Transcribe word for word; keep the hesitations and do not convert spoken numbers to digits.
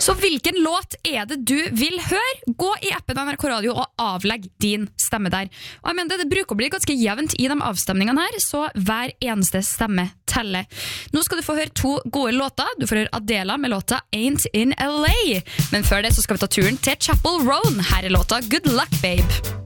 Så hvilken låt er det du vil høre? Gå i appen N R K Radio og avlegg din stemme der. Og jeg mener det, det bruker å bli ganske jevnt i de avstemningene her, så hver eneste stemme teller. Nå skal du få høre to gode låter. Du får høre Adela med låta Ain't in L A. Men før det så skal vi ta turen til Chapel Roan. Her er låta Good Luck Babe.